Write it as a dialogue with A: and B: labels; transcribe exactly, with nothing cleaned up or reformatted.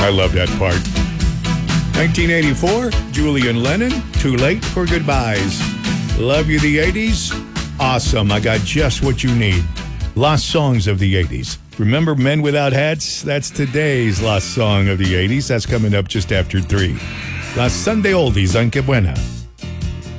A: I love that part. nineteen eighty-four, Julian Lennon, Too Late for Goodbyes. Love you, the eighties? Awesome, I got just what you need. Lost songs of the eighties. Remember Men Without Hats? That's today's lost song of the eighties. That's coming up just after three. Las Sunday Oldies on Que Buena.